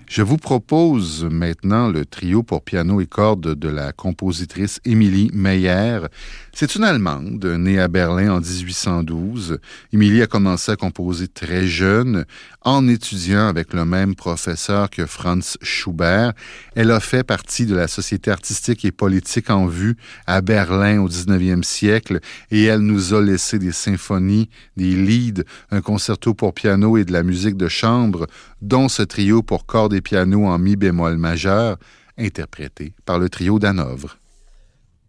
Je vous propose maintenant le trio pour piano et cordes de la compositrice Emilie Meyer. C'est une Allemande, née à Berlin en 1812. Emilie a commencé à composer très jeune, en étudiant avec le même professeur que Franz Schubert. Elle a fait partie de la Société artistique et politique en vue à Berlin au 19e siècle et elle nous a laissé des symphonies, des lieds, un concerto pour piano et de la musique de chambre, dont ce trio pour cordes et piano en mi bémol majeur, interprété par le trio d'Hanovre.